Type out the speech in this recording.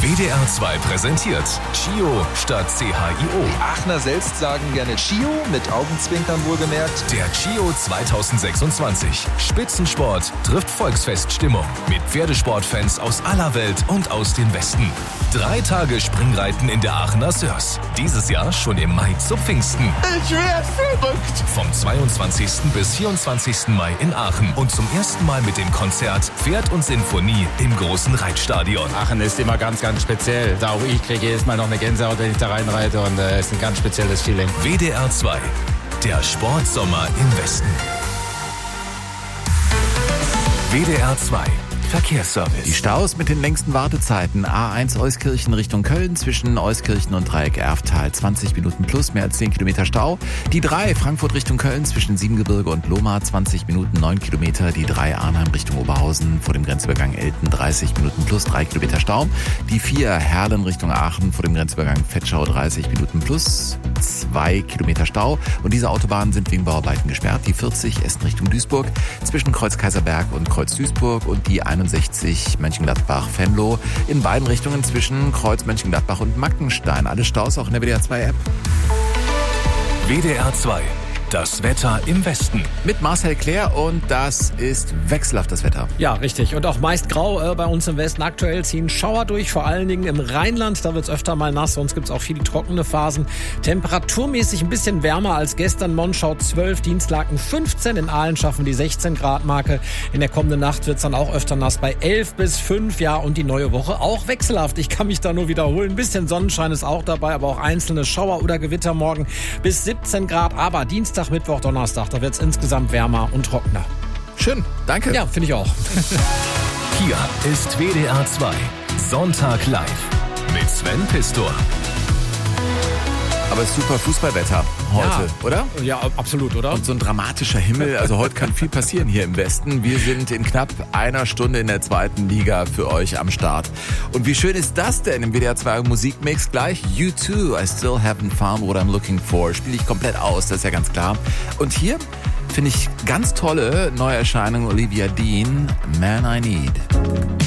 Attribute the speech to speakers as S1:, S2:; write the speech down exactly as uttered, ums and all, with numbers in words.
S1: W D R zwei präsentiert Chio statt C H I O.
S2: Die Aachener selbst sagen gerne Chio, mit Augenzwinkern wohlgemerkt.
S1: Der Chio zweitausendsechsundzwanzig. Spitzensport trifft Volksfeststimmung. Mit Pferdesportfans aus aller Welt und aus dem Westen. Drei Tage Springreiten in der Aachener Sörs. Dieses Jahr schon im Mai zu Pfingsten.
S2: Ich werd verrückt.
S1: Vom zweiundzwanzigsten bis vierundzwanzigsten Mai in Aachen. Und zum ersten Mal mit dem Konzert Pferd und Sinfonie im großen Reitstadion.
S3: Aachen ist immer ganz, ganz speziell. Da auch ich kriege jedes Mal noch eine Gänsehaut, wenn ich da reinreite, und es äh, ist ein ganz spezielles Feeling.
S1: W D R zwei, der Sportsommer im Westen. W D R zwei, Verkehrsservice.
S4: Die Staus mit den längsten Wartezeiten. A eins Euskirchen Richtung Köln zwischen Euskirchen und Dreieck-Erftal. zwanzig Minuten plus, mehr als zehn Kilometer Stau. Die drei Frankfurt Richtung Köln zwischen Siebengebirge und Lohmar. zwanzig Minuten, neun Kilometer. Die drei Arnheim Richtung Oberhausen vor dem Grenzübergang Elten. dreißig Minuten plus, drei Kilometer Stau. Die vier Herlen Richtung Aachen vor dem Grenzübergang Vetschau. dreißig Minuten plus, zwei Kilometer Stau. Und diese Autobahnen sind wegen Bauarbeiten gesperrt. Die vierzig Essen Richtung Duisburg zwischen Kreuz Kaiserberg und Kreuz Duisburg. Und die einundsechzig Mönchengladbach-Venlo in beiden Richtungen zwischen Kreuz Mönchengladbach und Mackenstein. Alle Staus auch in der W D R zwei App.
S1: W D R zwei, das Wetter im Westen.
S4: Mit Marcel Claire, und das ist wechselhaft das Wetter.
S5: Ja, richtig. Und auch meist grau äh, bei uns im Westen. Aktuell ziehen Schauer durch, vor allen Dingen im Rheinland. Da wird es öfter mal nass, sonst gibt es auch viele trockene Phasen. Temperaturmäßig ein bisschen wärmer als gestern. Monschau zwölf, Dienstlaken fünfzehn. In Aalen schaffen die sechzehn Grad Marke. In der kommenden Nacht wird es dann auch öfter nass bei elf bis fünf. Ja, und die neue Woche auch wechselhaft. Ich kann mich da nur wiederholen. Ein bisschen Sonnenschein ist auch dabei, aber auch einzelne Schauer oder Gewitter morgen bis siebzehn Grad. Aber Dienstag, Mittwoch, Donnerstag, da wird es insgesamt wärmer und trockener.
S4: Schön, danke.
S5: Ja, finde ich auch.
S1: Hier ist W D R zwei, Sonntag live mit Sven Pistor.
S4: Aber super Fußballwetter heute,
S5: Ja.
S4: oder?
S5: Ja, absolut, oder?
S4: Und so ein dramatischer Himmel. Also heute kann viel passieren hier im Westen. Wir sind in knapp einer Stunde in der zweiten Liga für euch am Start. Und wie schön ist das denn im W D R zwei Musikmix gleich? U zwei, I still haven't found what I'm looking for. Spiele ich komplett aus, das ist ja ganz klar. Und hier finde ich ganz tolle Neuerscheinung Olivia Dean, Man I Need.